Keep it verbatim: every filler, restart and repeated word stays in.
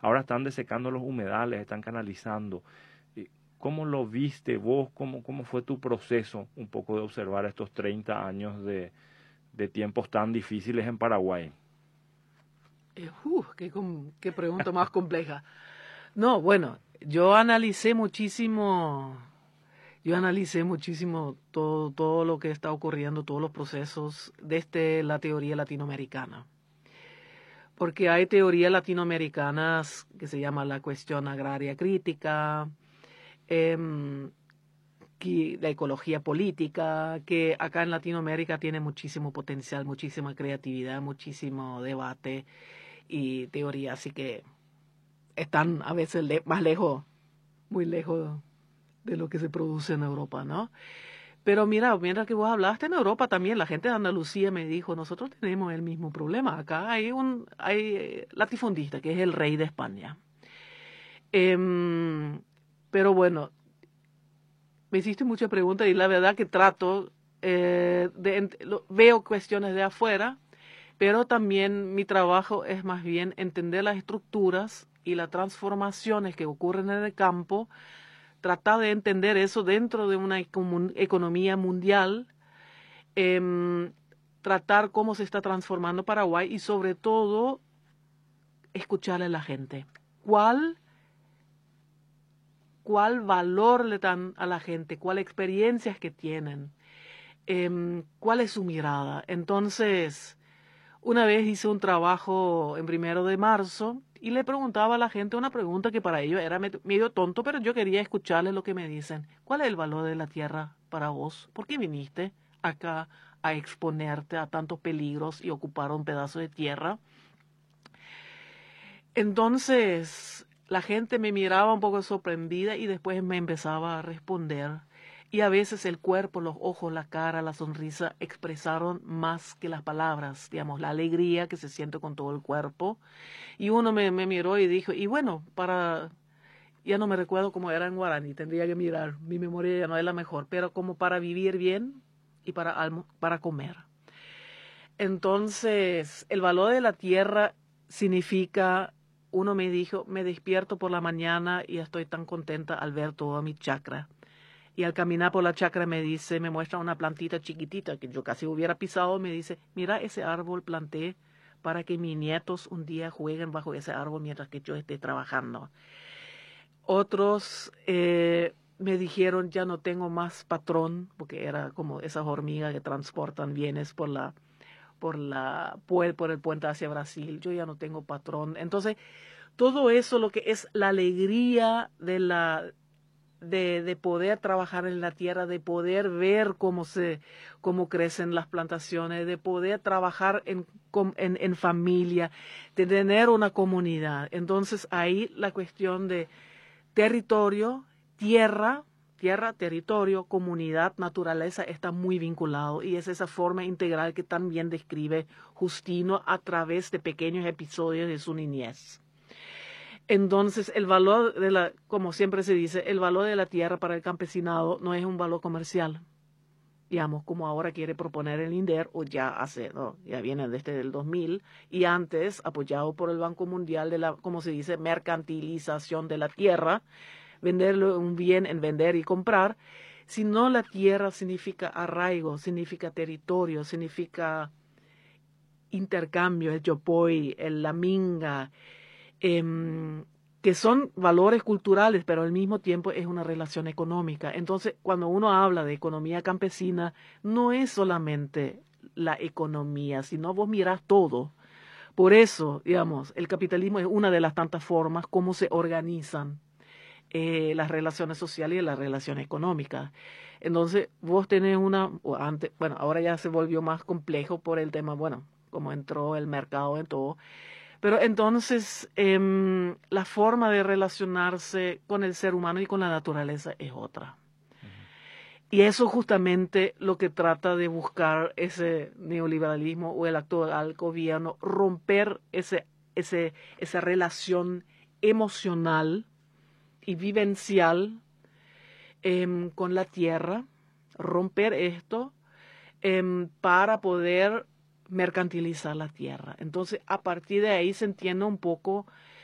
ahora están desecando los humedales, están canalizando. ¿Cómo lo viste vos? ¿Cómo, cómo fue tu proceso un poco de observar estos treinta años de, de tiempos tan difíciles en Paraguay? Eh, uh, qué, com- qué pregunta más compleja. No, bueno, yo analicé muchísimo, yo analicé muchísimo todo, todo lo que está ocurriendo, todos los procesos desde la teoría latinoamericana. Porque hay teorías latinoamericanas que se llama la cuestión agraria crítica, em, que la ecología política, que acá en Latinoamérica tiene muchísimo potencial, muchísima creatividad, muchísimo debate y teoría, así que están a veces le- más lejos, muy lejos de lo que se produce en Europa, ¿no? Pero mira, mientras que vos hablaste en Europa también, la gente de Andalucía me dijo, nosotros tenemos el mismo problema. Acá hay un hay eh, latifundista, que es el rey de España. Em, pero bueno, me hiciste muchas preguntas y la verdad que trato, eh, de, ent- lo- veo cuestiones de afuera, pero también mi trabajo es más bien entender las estructuras y las transformaciones que ocurren en el campo, tratar de entender eso dentro de una econom- economía mundial, em, tratar cómo se está transformando Paraguay y sobre todo escucharle a la gente. ¿Cuál, cuál valor le dan a la gente? ¿Cuáles experiencias que tienen? Em, ¿cuál es su mirada? Entonces, una vez hice un trabajo en primero de marzo y le preguntaba a la gente una pregunta que para ellos era medio tonto, pero yo quería escucharles lo que me dicen. ¿Cuál es el valor de la tierra para vos? ¿Por qué viniste acá a exponerte a tantos peligros y ocupar un pedazo de tierra? Entonces, la gente me miraba un poco sorprendida y después me empezaba a responder. Y a veces el cuerpo, los ojos, la cara, la sonrisa expresaron más que las palabras, digamos, la alegría que se siente con todo el cuerpo. Y uno me, me miró y dijo, y bueno, para, ya no me recuerdo cómo era en guaraní, tendría que mirar, mi memoria ya no es la mejor, pero como para vivir bien y para, almo para comer. Entonces, el valor de la tierra significa, uno me dijo, me despierto por la mañana y estoy tan contenta al ver toda mi chacra. Y al caminar por la chacra me dice, me muestra una plantita chiquitita que yo casi hubiera pisado, me dice, mira ese árbol planté para que mis nietos un día jueguen bajo ese árbol mientras que yo esté trabajando. Otros eh, me dijeron, ya no tengo más patrón, porque era como esas hormigas que transportan bienes por la por la por el puente hacia Brasil, yo ya no tengo patrón. Entonces, todo eso lo que es la alegría de la de, de poder trabajar en la tierra, de poder ver cómo se cómo crecen las plantaciones, de poder trabajar en, en, en familia, de tener una comunidad. Entonces, ahí la cuestión de territorio, tierra, tierra, territorio, comunidad, naturaleza está muy vinculado y es esa forma integral que también describe Justino a través de pequeños episodios de su niñez. Entonces, el valor de la, como siempre se dice, el valor de la tierra para el campesinado no es un valor comercial, digamos, como ahora quiere proponer el INDER, o ya hace, no, ya viene desde el dos mil, y antes, apoyado por el Banco Mundial de la, como se dice, mercantilización de la tierra, venderlo un bien en vender y comprar, sino la tierra significa arraigo, significa territorio, significa intercambio, el yopoy, el la minga, eh, que son valores culturales, pero al mismo tiempo es una relación económica. Entonces, cuando uno habla de economía campesina, no es solamente la economía, sino vos mirás todo. Por eso, digamos, el capitalismo es una de las tantas formas como se organizan eh, las relaciones sociales y las relaciones económicas. Entonces, vos tenés una, o antes, bueno, ahora ya se volvió más complejo por el tema, bueno, como entró el mercado en todo, pero entonces eh, la forma de relacionarse con el ser humano y con la naturaleza es otra. Uh-huh. Y eso justamente lo que trata de buscar ese neoliberalismo o el actual gobierno, romper ese, ese, esa relación emocional y vivencial eh, con la tierra, romper esto eh, para poder mercantilizar la tierra. Entonces, a partir de ahí se entiende un poco